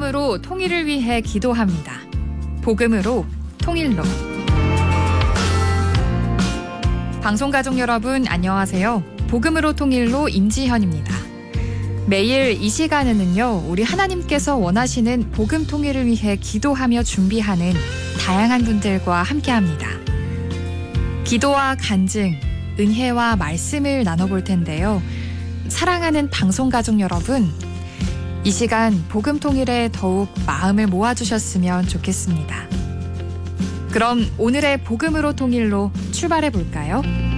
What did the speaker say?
복음으로 통일을 위해 기도합니다. 복음으로 통일로. 방송가족 여러분 안녕하세요. 복음으로 통일로 임지현입니다. 매일 이 시간에는요, 우리 하나님께서 원하시는 복음 통일을 위해 기도하며 준비하는 다양한 분들과 함께합니다. 기도와 간증, 은혜와 말씀을 나눠볼 텐데요. 사랑하는 방송가족 여러분, 이 시간 복음 통일에 더욱 마음을 모아주셨으면 좋겠습니다. 그럼 오늘의 복음으로 통일로 출발해 볼까요?